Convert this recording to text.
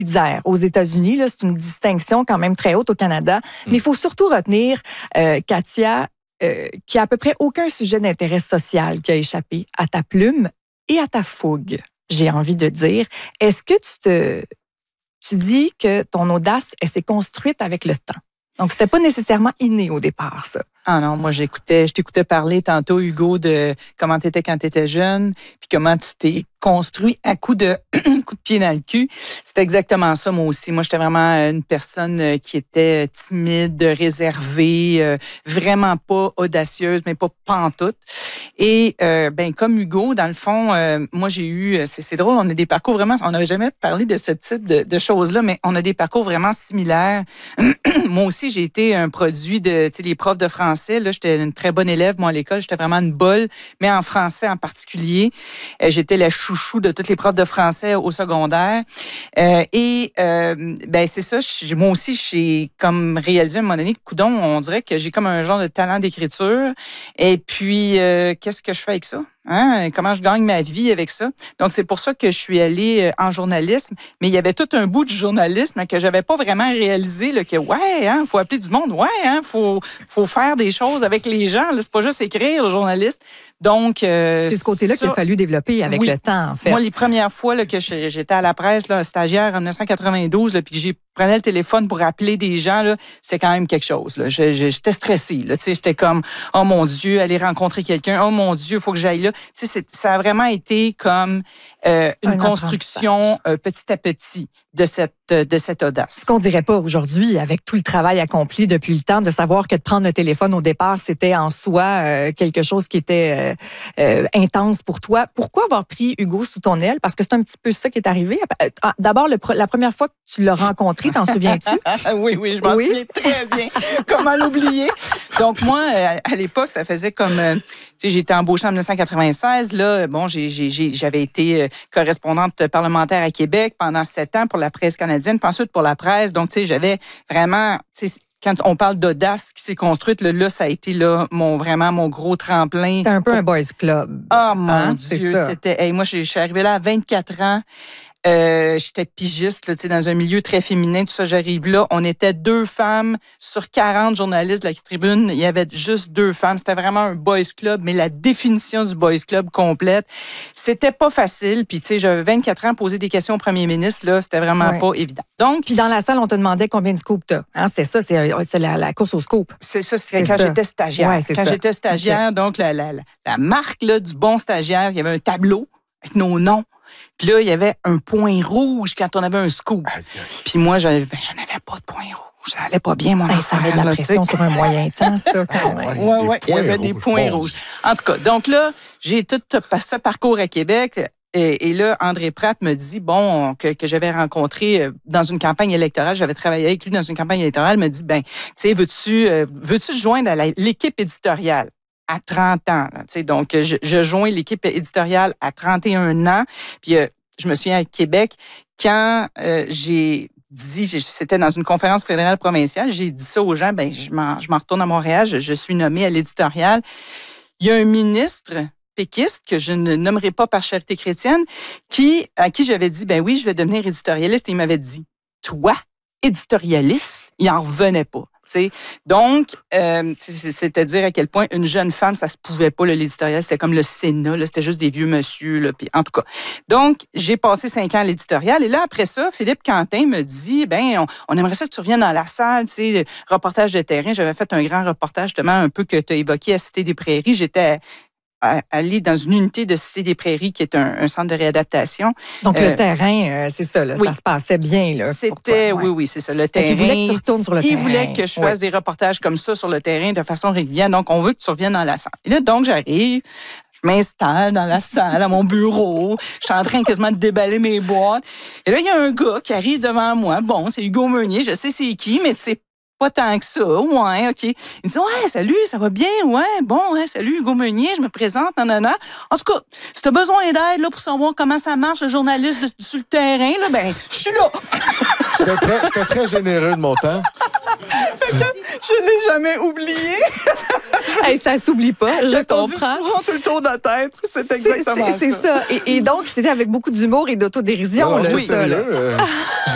Pulitzer aux États-Unis. Là, c'est une distinction quand même très haute au Canada. Mais il faut surtout retenir, Katia, qu'il n'y a à peu près aucun sujet d'intérêt social qui a échappé à ta plume et à ta fougue, j'ai envie de dire. Est-ce que tu dis que ton audace, elle s'est construite avec le temps? Donc, c'était pas nécessairement inné au départ, ça. Ah non, moi je t'écoutais parler tantôt, Hugo, de comment tu étais quand tu étais jeune, puis comment tu t'es construit à coup de pied dans le cul. C'était exactement ça, moi aussi. Moi, j'étais vraiment une personne qui était timide, réservée, vraiment pas audacieuse, mais pas pantoute. Et comme Hugo, dans le fond, moi j'ai eu, c'est drôle, on a des parcours vraiment, on n'avait jamais parlé de ce type de choses-là, mais on a des parcours vraiment similaires. Moi aussi, j'ai été un produit de, tu sais, les profs de français. Là, j'étais une très bonne élève, moi, à l'école. J'étais vraiment une bolle, mais en français en particulier. J'étais la chouchou de toutes les profs de français au secondaire. C'est ça. Moi aussi, j'ai comme réalisé à un moment donné, coudon, on dirait que j'ai comme un genre de talent d'écriture. Et puis, qu'est-ce que je fais avec ça? Hein? Comment je gagne ma vie avec ça? Donc, c'est pour ça que je suis allée en journalisme. Mais il y avait tout un bout du journalisme que j'avais pas vraiment réalisé, là, que, faut appeler du monde. Faut faire des choses avec les gens. Là, c'est pas juste écrire, le journaliste. Donc, c'est ce côté-là qu'il a fallu développer avec le temps, en fait. Moi, les premières fois là, que j'étais à la presse, là, stagiaire en 1992, là, puis que j'ai prenais le téléphone pour appeler des gens, là, c'était quand même quelque chose. Là. J'étais stressée. Là, j'étais comme, oh mon Dieu, aller rencontrer quelqu'un. Oh mon Dieu, il faut que j'aille là. Ça a vraiment été comme une construction petit à petit de cette audace. Ce qu'on dirait pas aujourd'hui, avec tout le travail accompli depuis le temps, de savoir que de prendre le téléphone au départ, c'était en soi quelque chose qui était intense pour toi. Pourquoi avoir pris Hugo sous ton aile? Parce que c'est un petit peu ça qui est arrivé. D'abord, la première fois que tu l'as rencontré, t'en souviens-tu? Oui, je m'en souviens très bien. Comment l'oublier? Donc, moi, à l'époque, ça faisait comme... j'étais embauchée en 1996. Là, bon, j'avais été correspondante parlementaire à Québec pendant 7 ans pour la presse canadienne, puis ensuite pour la presse. Donc, j'avais vraiment... Quand on parle d'audace qui s'est construite, là, ça a été là, mon gros tremplin. C'était un peu un boys club. Oh mon Dieu, c'était... Hey, moi, je suis arrivée là à 24 ans. J'étais pigiste là, dans un milieu très féminin, tout ça, j'arrive là. On était 2 femmes sur 40 journalistes de la tribune. Il y avait juste 2 femmes. C'était vraiment un boys club, mais la définition du boys club complète. C'était pas facile. Puis, j'avais 24 ans, poser des questions au premier ministre, là, c'était vraiment pas évident. Donc, puis dans la salle, on te demandait combien de scoops t'as. Hein, c'est ça, c'est la course au scoop. C'est ça, c'était quand j'étais stagiaire. Ouais, j'étais stagiaire, okay. Donc la marque là, du bon stagiaire, il y avait un tableau avec nos noms. Puis là, il y avait un point rouge quand on avait un scoop. Puis moi, je n'avais pas de point rouge. Ça allait pas bien, mon affaire. Ça avait de la pression sur un moyen temps, ça, quand même. Oui, il y avait des points rouges. En tout cas, donc là, j'ai tout ce parcours à Québec. Et là, André Pratt me dit, que j'avais rencontré dans une campagne électorale, j'avais travaillé avec lui dans une campagne électorale, me dit, veux-tu te joindre à l'équipe éditoriale? À 30 ans. Là, donc, je joins l'équipe éditoriale à 31 ans. Puis, je me souviens à Québec, quand j'ai dit, c'était dans une conférence fédérale provinciale, j'ai dit ça aux gens, je m'en retourne à Montréal, je suis nommée à l'éditorial. Il y a un ministre péquiste, que je ne nommerai pas par charité chrétienne, à qui j'avais dit, oui, je vais devenir éditorialiste. Et il m'avait dit, toi, éditorialiste? Il n'en revenait pas. Donc, c'est-à-dire à quel point une jeune femme, ça se pouvait pas, l'éditorial, c'était comme le Sénat, là, c'était juste des vieux monsieur. Là, puis, en tout cas, donc, j'ai passé 5 ans à l'éditorial. Et là, après ça, Philippe Quentin me dit, on aimerait ça que tu reviennes dans la salle, reportage de terrain. J'avais fait un grand reportage, justement, un peu que tu as évoqué à Cité des Prairies. J'étais aller dans une unité de Cité des Prairies, qui est un centre de réadaptation. Donc, le terrain, c'est ça, là, ça se passait bien. Là, c'était, oui, c'est ça, le terrain. Il voulait que tu retournes sur le terrain. Il voulait que je fasse des reportages comme ça sur le terrain de façon régulière. Donc, on veut que tu reviennes dans la salle. Et là, donc, j'arrive, je m'installe dans la salle, à mon bureau. Je suis en train quasiment de déballer mes boîtes. Et là, il y a un gars qui arrive devant moi. C'est Hugo Meunier. Je sais c'est qui, mais tu sais, pas tant que ça. Ouais, OK. Il dit, salut, ça va bien? Salut, Hugo Meunier, je me présente, nanana. En tout cas, si t'as besoin d'aide, là, pour savoir comment ça marche, le journaliste sur le terrain, là, je suis là. J'étais très généreux de mon temps. Je l'ai jamais oublié. Ça s'oublie pas, je comprends. Tout le tour de la tête. C'est exactement ça. C'est ça. Et donc, c'était avec beaucoup d'humour et d'autodérision. Oui, ça, là.